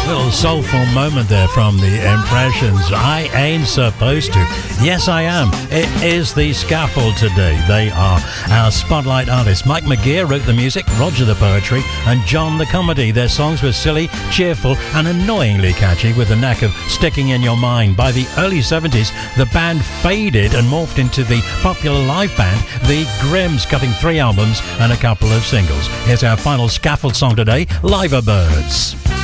Little soulful moment there from the Impressions. I ain't supposed to. Yes, I am. It is the Scaffold today. They are our spotlight artists. Mike McGear wrote the music, Roger the poetry, and John the comedy. Their songs were silly, cheerful, and annoyingly catchy with a knack of sticking in your mind. By the early 70s, the band faded and morphed into the popular live band, The Grims, cutting 3 albums and a couple of singles. Here's our final Scaffold song today, Liver Birds.